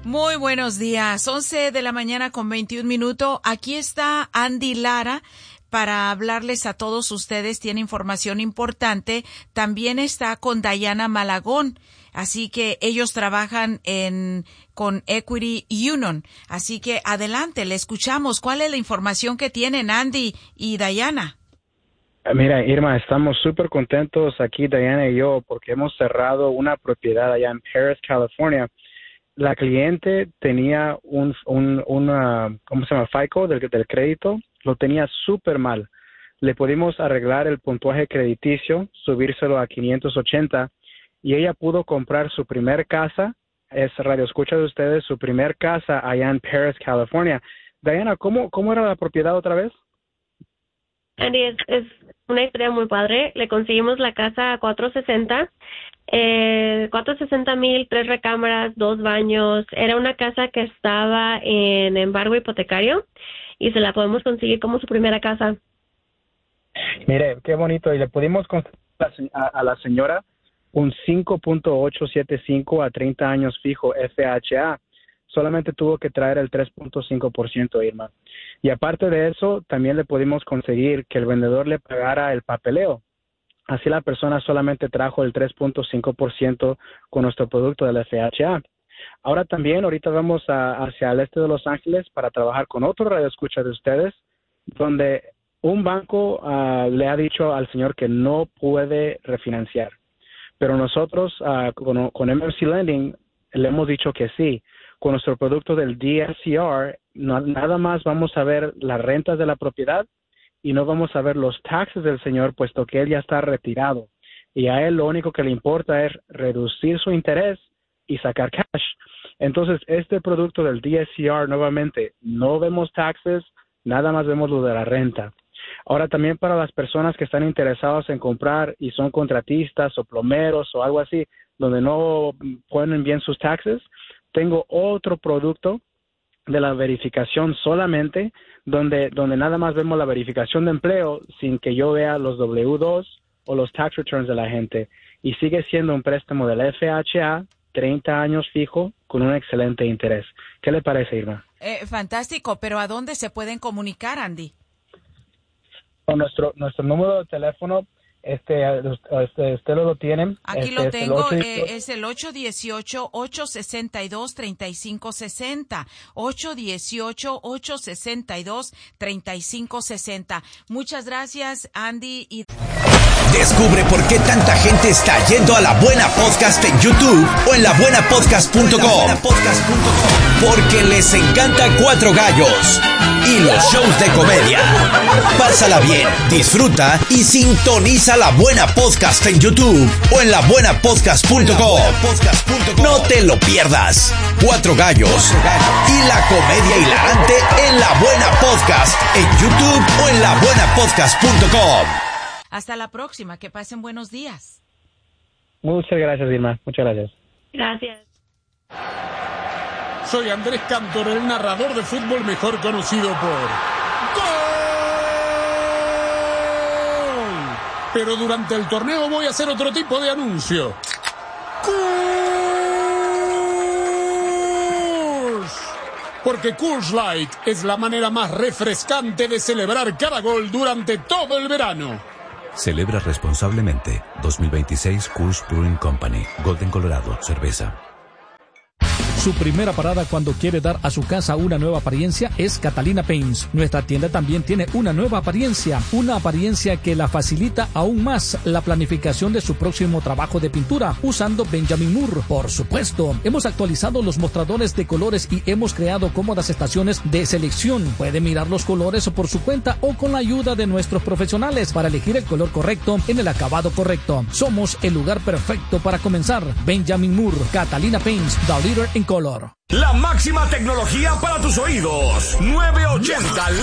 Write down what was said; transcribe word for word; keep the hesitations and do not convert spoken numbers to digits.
Muy buenos días, once de la mañana con veintiún minutos. Aquí está Andy Lara para hablarles a todos ustedes. Tiene información importante. También está con Diana Malagón. Así que ellos trabajan en con Equity Union. Así que adelante, le escuchamos. ¿Cuál es la información que tienen Andy y Diana? Mira, Irma, estamos súper contentos aquí, Diana y yo, porque hemos cerrado una propiedad allá en Paris, California. La cliente tenía un, un una, ¿cómo se llama? FICO del, del crédito, lo tenía súper mal. Le pudimos arreglar el puntuaje crediticio, subírselo a quinientos ochenta, y ella pudo comprar su primer casa, es radio escucha de ustedes, su primer casa allá en Paris, California. Diana, ¿cómo, cómo era la propiedad otra vez? Andy, es, es una historia muy padre. Le conseguimos la casa a cuatrocientos sesenta. Eh, cuatrocientos sesenta mil, tres recámaras, dos baños. Era una casa que estaba en embargo hipotecario y se la podemos conseguir como su primera casa. Mire, qué bonito. Y le pudimos conseguir a, a la señora un cinco punto ochocientos setenta y cinco a treinta años fijo F H A. Solamente tuvo que traer el tres punto cinco por ciento, Irma. Y aparte de eso, también le pudimos conseguir que el vendedor le pagara el papeleo. Así la persona solamente trajo el tres punto cinco por ciento con nuestro producto del F H A. Ahora también, ahorita vamos a, hacia el este de Los Ángeles para trabajar con otro radioescucha de ustedes, donde un banco uh, le ha dicho al señor que no puede refinanciar. Pero nosotros, uh, con, con M M C Lending, le hemos dicho que sí. Con nuestro producto del D S C R, no, nada más vamos a ver las rentas de la propiedad y no vamos a ver los taxes del señor, puesto que él ya está retirado. Y a él lo único que le importa es reducir su interés y sacar cash. Entonces, este producto del D S C R, nuevamente, no vemos taxes, nada más vemos lo de la renta. Ahora, también para las personas que están interesadas en comprar y son contratistas o plomeros o algo así, donde no ponen bien sus taxes, tengo otro producto de la verificación solamente, donde, donde nada más vemos la verificación de empleo sin que yo vea los W dos o los tax returns de la gente. Y sigue siendo un préstamo del F H A, treinta años fijo, con un excelente interés. ¿Qué le parece, Irma? Eh, fantástico, pero ¿a dónde se pueden comunicar, Andy? Con nuestro, nuestro número de teléfono, este, este, usted lo tienen. Aquí este, lo tengo, es el, eh, es el ocho uno ocho, ocho seis dos, tres cinco seis cero. ocho uno ocho, ocho seis dos, tres cinco seis cero. Muchas gracias, Andy. Y... Descubre por qué tanta gente está yendo a La Buena Podcast en YouTube o en la buena podcast punto com. Porque les encanta Cuatro Gallos y los shows de comedia. Pásala bien, disfruta y sintoniza La Buena Podcast en YouTube o en la buena podcast punto com. No te lo pierdas. Cuatro Gallos y la comedia hilarante en La Buena Podcast en YouTube o en la buena podcast punto com. Hasta la próxima. Que pasen buenos días. Muchas gracias, Irma. Muchas gracias. Gracias. Soy Andrés Cantor, el narrador de fútbol mejor conocido por ¡Gol! Pero durante el torneo voy a hacer otro tipo de anuncio. ¡Coors! Porque Coors Light es la manera más refrescante de celebrar cada gol durante todo el verano. Celebra responsablemente. dos mil veintiséis Coors Brewing Company. Golden, Colorado. Cerveza. Su primera parada cuando quiere dar a su casa una nueva apariencia es Catalina Paints. Nuestra tienda también tiene una nueva apariencia, una apariencia que la facilita aún más la planificación de su próximo trabajo de pintura usando Benjamin Moore. Por supuesto, hemos actualizado los mostradores de colores y hemos creado cómodas estaciones de selección. Puede mirar los colores por su cuenta o con la ayuda de nuestros profesionales para elegir el color correcto en el acabado correcto. Somos el lugar perfecto para comenzar. Benjamin Moore, Catalina Paints, the leader in color. La máxima tecnología para tus oídos. nueve ochenta